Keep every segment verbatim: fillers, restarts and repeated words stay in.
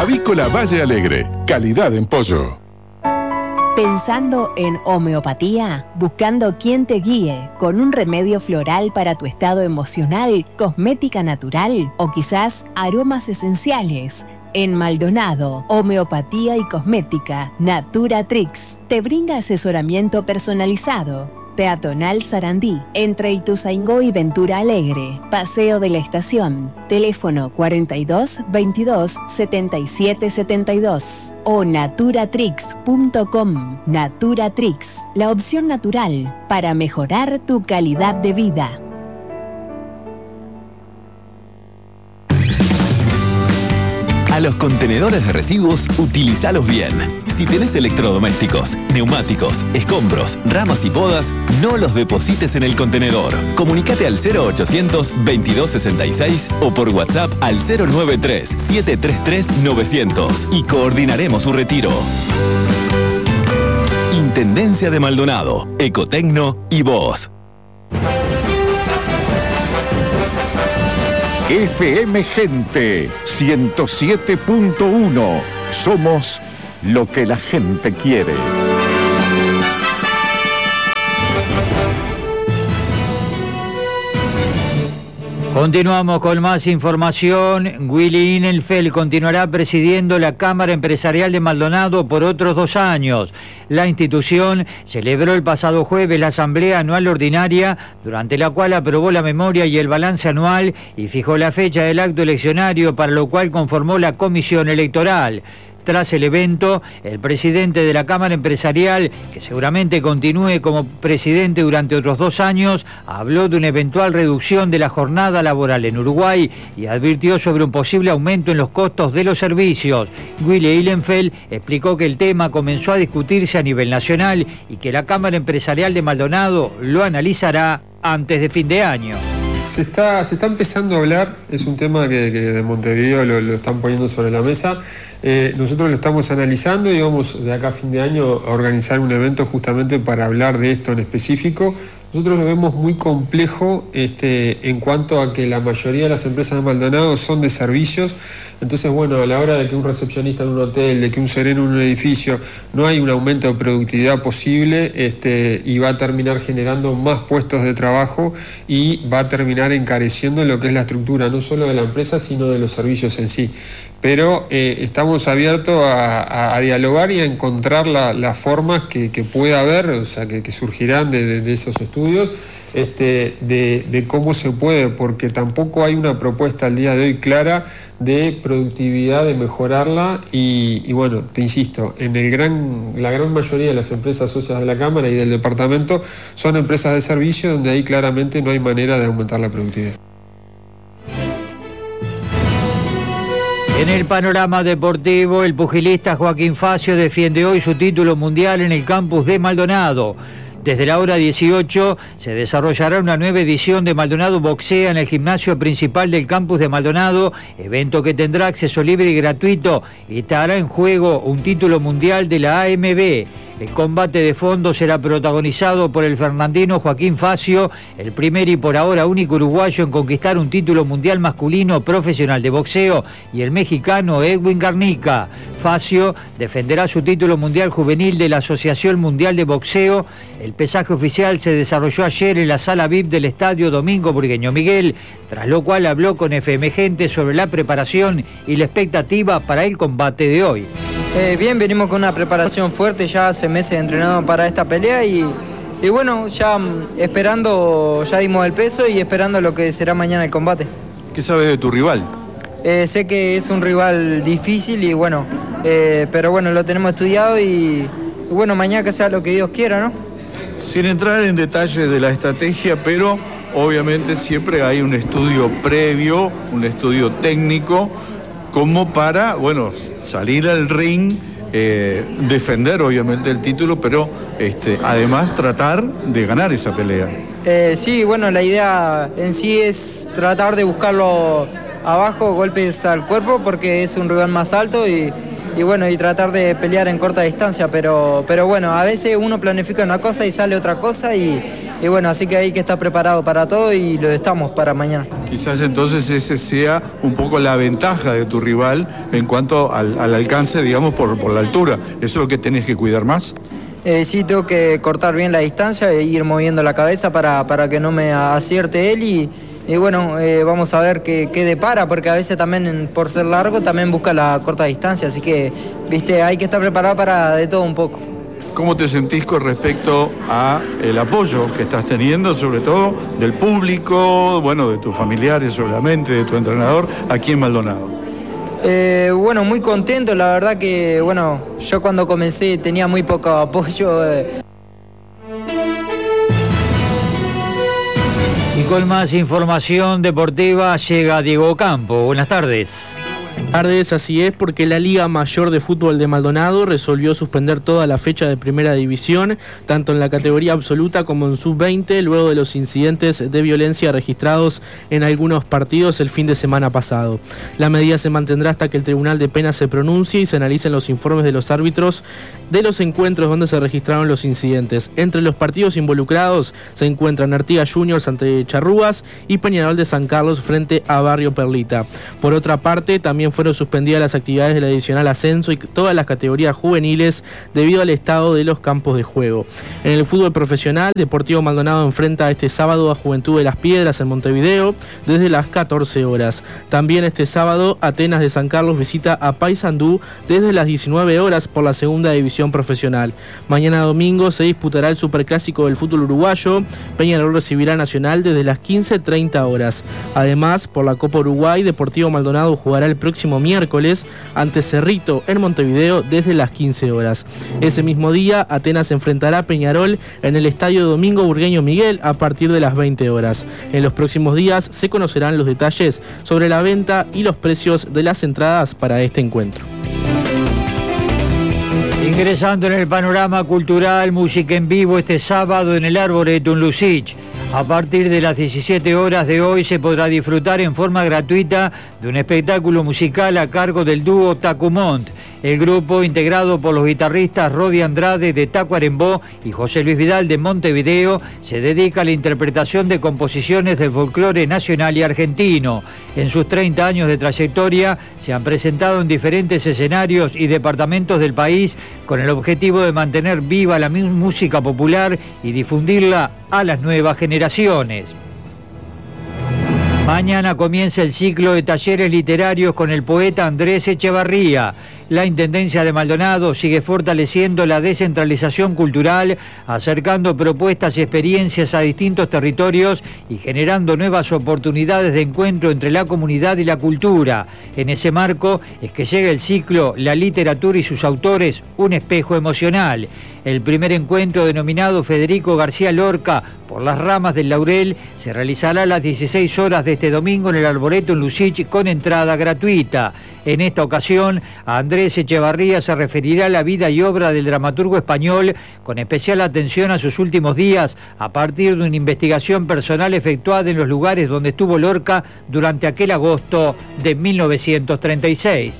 Avícola Valle Alegre, calidad en pollo. ¿Pensando en homeopatía? ¿Buscando quien te guíe con un remedio floral para tu estado emocional, cosmética natural o quizás aromas esenciales? En Maldonado, Homeopatía y Cosmética, Naturatrix te brinda asesoramiento personalizado. Peatonal Sarandí, entre Ituzaingó y Ventura Alegre. Paseo de la Estación. Teléfono cuarenta y dos, veintidós, setenta y siete setenta y dos o naturatrix punto com. Naturatrix, la opción natural para mejorar tu calidad de vida. A los contenedores de residuos, utilizalos bien. Si tenés electrodomésticos, neumáticos, escombros, ramas y podas, no los deposites en el contenedor. Comunicate al cero ochocientos, veintidós sesenta y seis o por WhatsApp al cero noventa y tres, setecientos treinta y tres, novecientos y coordinaremos su retiro. Intendencia de Maldonado, Ecotecno y vos. F M Gente ciento siete punto uno. Somos lo que la gente quiere. Continuamos con más información. Willy Inelfeld continuará presidiendo la Cámara Empresarial de Maldonado por otros dos años. La institución celebró el pasado jueves la Asamblea Anual Ordinaria, durante la cual aprobó la memoria y el balance anual y fijó la fecha del acto eleccionario, para lo cual conformó la comisión electoral. Tras el evento, el presidente de la Cámara Empresarial, que seguramente continúe como presidente durante otros dos años, habló de una eventual reducción de la jornada laboral en Uruguay y advirtió sobre un posible aumento en los costos de los servicios. Willy Inelfeld explicó que el tema comenzó a discutirse a nivel nacional y que la Cámara Empresarial de Maldonado lo analizará antes de fin de año. Se está, se está empezando a hablar, es un tema que, que de Montevideo lo, lo están poniendo sobre la mesa. Eh, nosotros lo estamos analizando y vamos de acá a fin de año a organizar un evento justamente para hablar de esto en específico. Nosotros lo vemos muy complejo este, en cuanto a que la mayoría de las empresas de Maldonado son de servicios. Entonces, bueno, a la hora de que un recepcionista en un hotel, de que un sereno en un edificio, no hay un aumento de productividad posible este, y va a terminar generando más puestos de trabajo y va a terminar encareciendo lo que es la estructura, no solo de la empresa, sino de los servicios en sí. Pero eh, estamos abiertos a, a, a dialogar y a encontrar las la formas que, que pueda haber, o sea, que, que surgirán de, de, de esos estudios, este, de, de cómo se puede, porque tampoco hay una propuesta al día de hoy clara de productividad, de mejorarla y, y bueno, te insisto, en el gran, la gran mayoría de las empresas socias de la Cámara y del departamento son empresas de servicio donde ahí claramente no hay manera de aumentar la productividad. En el panorama deportivo, el pugilista Joaquín Facio defiende hoy su título mundial en el campus de Maldonado. Desde la hora dieciocho se desarrollará una nueva edición de Maldonado Boxea en el gimnasio principal del campus de Maldonado, evento que tendrá acceso libre y gratuito y estará en juego un título mundial de la A M B. El combate de fondo será protagonizado por el fernandino Joaquín Facio, el primer y por ahora único uruguayo en conquistar un título mundial masculino profesional de boxeo, y el mexicano Edwin Garnica. Facio defenderá su título mundial juvenil de la Asociación Mundial de Boxeo. El pesaje oficial se desarrolló ayer en la sala V I P del Estadio Domingo Burgueño Miguel, tras lo cual habló con F M Gente sobre la preparación y la expectativa para el combate de hoy. Eh, bien, venimos con una preparación fuerte, ya hace meses entrenando para esta pelea y, y bueno, ya esperando, ya dimos el peso y esperando lo que será mañana el combate. ¿Qué sabes de tu rival? Eh, sé que es un rival difícil y bueno, eh, pero bueno, lo tenemos estudiado y, y bueno, mañana que sea lo que Dios quiera, ¿no? Sin entrar en detalles de la estrategia, pero obviamente siempre hay un estudio previo, un estudio técnico, como para, bueno, salir al ring, eh, defender obviamente el título, pero este, además tratar de ganar esa pelea. Eh, sí, bueno, la idea en sí es tratar de buscarlo abajo, golpes al cuerpo, porque es un rival más alto y, y bueno, y tratar de pelear en corta distancia, pero, pero bueno, a veces uno planifica una cosa y sale otra cosa y, y bueno, así que hay que estar preparado para todo y lo estamos para mañana. Quizás entonces ese sea un poco la ventaja de tu rival en cuanto al, al alcance, digamos, por, por la altura. ¿Eso es lo que tenés que cuidar más? Eh, sí, tengo que cortar bien la distancia e ir moviendo la cabeza para, para que no me acierte él y, y bueno, eh, vamos a ver qué, qué depara, porque a veces también por ser largo también busca la corta distancia, así que, viste, hay que estar preparado para de todo un poco. ¿Cómo te sentís con respecto a el apoyo que estás teniendo, sobre todo del público, bueno, de tus familiares seguramente, de tu entrenador, aquí en Maldonado? Eh, bueno, muy contento, la verdad que, bueno, yo cuando comencé tenía muy poco apoyo. Eh. Y con más información deportiva llega Diego Campo. Buenas tardes. Tardes, así es, porque la Liga Mayor de Fútbol de Maldonado resolvió suspender toda la fecha de Primera División, tanto en la categoría absoluta como en sub veinte, luego de los incidentes de violencia registrados en algunos partidos el fin de semana pasado. La medida se mantendrá hasta que el Tribunal de Penas se pronuncie y se analicen los informes de los árbitros de los encuentros donde se registraron los incidentes. Entre los partidos involucrados se encuentran Artigas Juniors ante Charrúas y Peñarol de San Carlos frente a Barrio Perlita. Por otra parte, también fueron suspendidas las actividades del adicional ascenso y todas las categorías juveniles debido al estado de los campos de juego. En el fútbol profesional, Deportivo Maldonado enfrenta este sábado a Juventud de las Piedras en Montevideo desde las catorce horas. También este sábado, Atenas de San Carlos visita a Paysandú desde las diecinueve horas por la segunda división profesional. Mañana domingo se disputará el superclásico del fútbol uruguayo. Peñarol recibirá a Nacional desde las quince treinta horas. Además, por la Copa Uruguay, Deportivo Maldonado jugará el próximo miércoles ante Cerrito en Montevideo desde las quince horas. Ese mismo día, Atenas enfrentará a Peñarol en el Estadio Domingo Burgueño Miguel a partir de las veinte horas. En los próximos días se conocerán los detalles sobre la venta y los precios de las entradas para este encuentro. Ingresando en el panorama cultural, música en vivo este sábado en el Arboretum Lucich. A partir de las diecisiete horas de hoy se podrá disfrutar en forma gratuita de un espectáculo musical a cargo del dúo Tacumont. El grupo, integrado por los guitarristas Rodi Andrade de Tacuarembó y José Luis Vidal de Montevideo, se dedica a la interpretación de composiciones del folclore nacional y argentino. En sus treinta años de trayectoria se han presentado en diferentes escenarios y departamentos del país con el objetivo de mantener viva la música popular y difundirla a las nuevas generaciones. Mañana comienza el ciclo de talleres literarios con el poeta Andrés Echevarría. La Intendencia de Maldonado sigue fortaleciendo la descentralización cultural, acercando propuestas y experiencias a distintos territorios y generando nuevas oportunidades de encuentro entre la comunidad y la cultura. En ese marco es que llega el ciclo La literatura y sus autores, un espejo emocional. El primer encuentro, denominado Federico García Lorca por las ramas del Laurel, se realizará a las dieciséis horas de este domingo en el Arboretum Lucich con entrada gratuita. En esta ocasión, Andrés Echevarría se referirá a la vida y obra del dramaturgo español, con especial atención a sus últimos días, a partir de una investigación personal efectuada en los lugares donde estuvo Lorca durante aquel agosto de mil novecientos treinta y seis.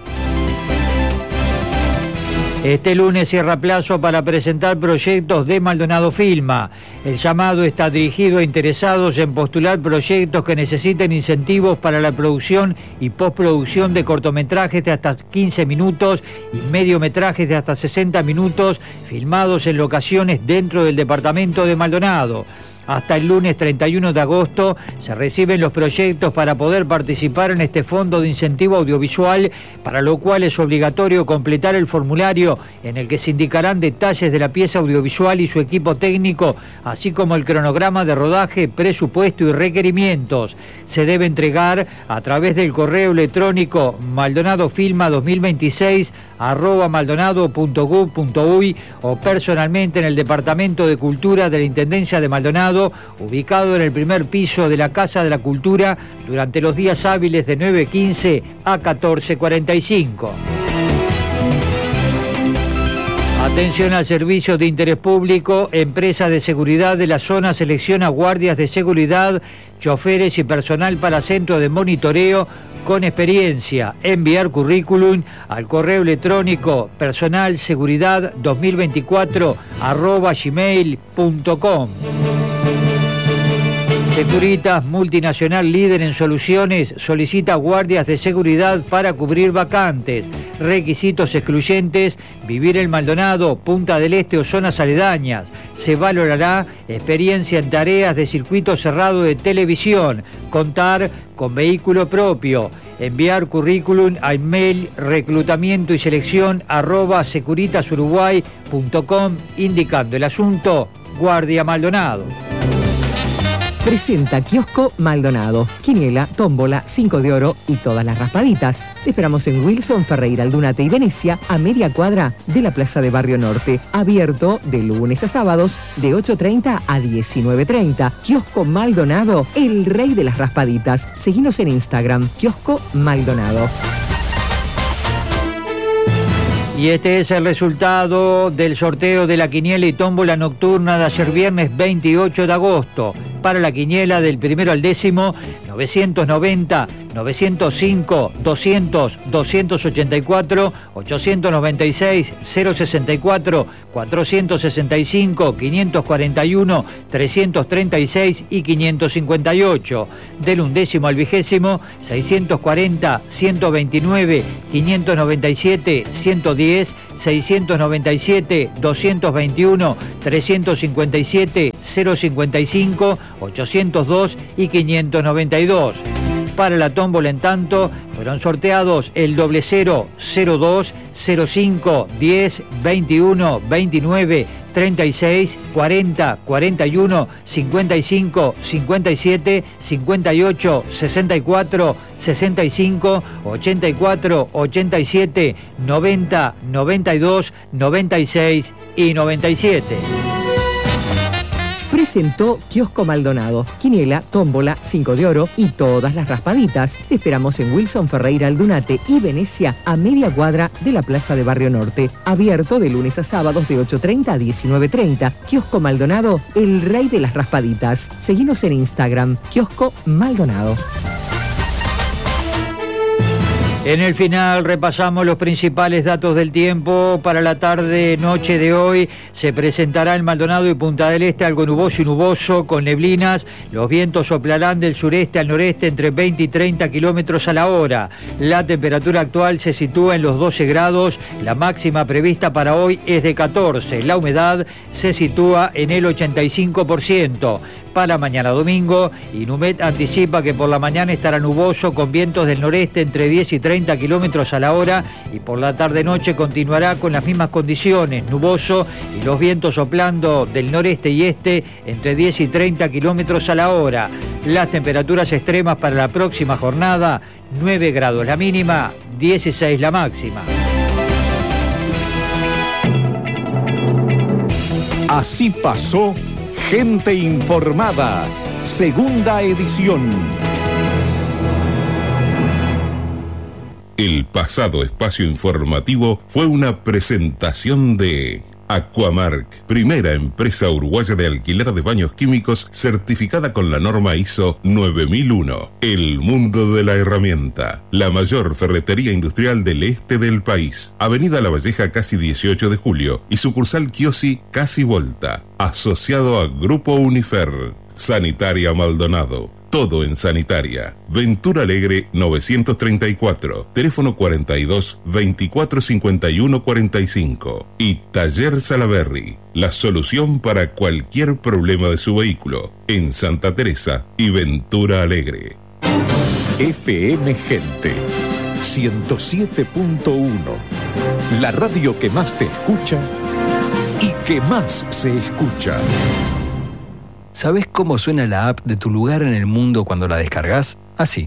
Este lunes cierra plazo para presentar proyectos de Maldonado Filma. El llamado está dirigido a interesados en postular proyectos que necesiten incentivos para la producción y postproducción de cortometrajes de hasta quince minutos y mediometrajes de hasta sesenta minutos filmados en locaciones dentro del departamento de Maldonado. Hasta el lunes treinta y uno de agosto se reciben los proyectos para poder participar en este fondo de incentivo audiovisual, para lo cual es obligatorio completar el formulario en el que se indicarán detalles de la pieza audiovisual y su equipo técnico, así como el cronograma de rodaje, presupuesto y requerimientos. Se debe entregar a través del correo electrónico maldonadofilma dos mil veintiséis arroba maldonado punto gov punto uy o personalmente en el Departamento de Cultura de la Intendencia de Maldonado, ubicado en el primer piso de la Casa de la Cultura, durante los días hábiles de nueve quince a catorce cuarenta y cinco. Atención al servicio de interés público. Empresa de seguridad de la zona selecciona guardias de seguridad, choferes y personal para centro de monitoreo con experiencia. Enviar currículum al correo electrónico personalseguridad dos mil veinticuatro arroba gmail punto com. Securitas, multinacional líder en soluciones, solicita guardias de seguridad para cubrir vacantes. Requisitos excluyentes: vivir en Maldonado, Punta del Este o zonas aledañas. Se valorará experiencia en tareas de circuito cerrado de televisión, contar con vehículo propio. Enviar currículum a email reclutamiento y selección arroba securitasuruguay punto com indicando el asunto Guardia Maldonado. Presenta Kiosco Maldonado, quiniela, tómbola, cinco de oro y todas las raspaditas. Te esperamos en Wilson, Ferreira, Aldunate y Venecia, a media cuadra de la Plaza de Barrio Norte. Abierto de lunes a sábados de ocho treinta a diecinueve treinta. Kiosco Maldonado, el rey de las raspaditas. Seguinos en Instagram, Kiosco Maldonado. Y este es el resultado del sorteo de la quiniela y tómbola nocturna de ayer viernes veintiocho de agosto. Para la quiniela del primero al décimo, novecientos noventa, novecientos cinco, doscientos, doscientos ochenta y cuatro, ochocientos noventa y seis, cero sesenta y cuatro, cuatrocientos sesenta y cinco, quinientos cuarenta y uno, trescientos treinta y seis y quinientos cincuenta y ocho. Del undécimo al vigésimo, seiscientos cuarenta, ciento veintinueve, quinientos noventa y siete, ciento diez, seiscientos noventa y siete, doscientos veintiuno, trescientos cincuenta y siete, cero cincuenta y cinco, ochocientos dos y quinientos noventa y dos. Para la tómbola, en tanto, fueron sorteados el doble cero, cero dos, cero cinco, diez, veintiuno, veintinueve, treinta y seis, cuarenta, cuarenta y uno, cincuenta y cinco, cincuenta y siete, cincuenta y ocho, sesenta y cuatro, sesenta y cinco, ochenta y cuatro, ochenta y siete, noventa, noventa y dos, noventa y seis y noventa y siete. Presentó Kiosco Maldonado, quiniela, tómbola, cinco de oro y todas las raspaditas. Te esperamos en Wilson, Ferreira, Aldunate y Venecia, a media cuadra de la Plaza de Barrio Norte. Abierto de lunes a sábados de ocho treinta a diecinueve treinta. Kiosco Maldonado, el rey de las raspaditas. Seguinos en Instagram, Kiosco Maldonado. En el final repasamos los principales datos del tiempo. Para la tarde-noche de hoy se presentará en Maldonado y Punta del Este algo nuboso y nuboso con neblinas. Los vientos soplarán del sureste al noreste entre veinte y treinta kilómetros a la hora. La temperatura actual se sitúa en los doce grados. La máxima prevista para hoy es de catorce. La humedad se sitúa en el ochenta y cinco por ciento. Para mañana domingo, Inumet anticipa que por la mañana estará nuboso con vientos del noreste entre diez y treinta kilómetros a la hora y por la tarde-noche continuará con las mismas condiciones, nuboso y los vientos soplando del noreste y este entre diez y treinta kilómetros a la hora. Las temperaturas extremas para la próxima jornada, nueve grados la mínima, dieciséis la máxima. Así pasó Gente Informada, segunda edición. El pasado espacio informativo fue una presentación de Aquamark, primera empresa uruguaya de alquiler de baños químicos certificada con la norma I S O nueve mil uno. El mundo de la herramienta, la mayor ferretería industrial del este del país. Avenida La Valleja, casi dieciocho de julio y sucursal Kiosi, casi Volta. Asociado a Grupo Unifer. Sanitaria Maldonado. Todo en sanitaria. Ventura Alegre novecientos treinta y cuatro. Teléfono cuarenta y dos, veinticuatro cincuenta y uno cuarenta y cinco. Y Taller Salaberry. La solución para cualquier problema de su vehículo. En Santa Teresa y Ventura Alegre. F M Gente ciento siete punto uno. La radio que más te escucha y que más se escucha. ¿Sabés cómo suena la app de tu lugar en el mundo cuando la descargas? Así.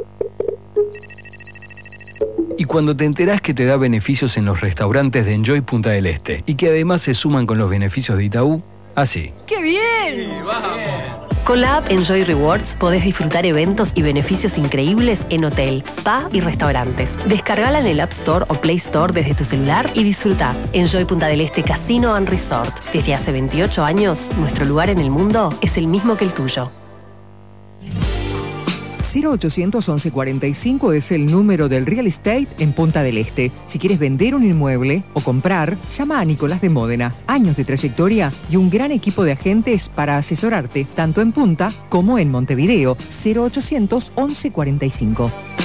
Y cuando te enterás que te da beneficios en los restaurantes de Enjoy Punta del Este y que además se suman con los beneficios de Itaú, así. ¡Qué bien! Con la app Enjoy Rewards podés disfrutar eventos y beneficios increíbles en hotel, spa y restaurantes. Descargala en el App Store o Play Store desde tu celular y disfruta. Enjoy Punta del Este Casino and Resort. Desde hace veintiocho años, nuestro lugar en el mundo es el mismo que el tuyo. cero ochocientos once cuarenta y cinco es el número del real estate en Punta del Este. Si quieres vender un inmueble o comprar, llama a Nicolás de Módena. Años de trayectoria y un gran equipo de agentes para asesorarte, tanto en Punta como en Montevideo. cero ochocientos once cuarenta y cinco.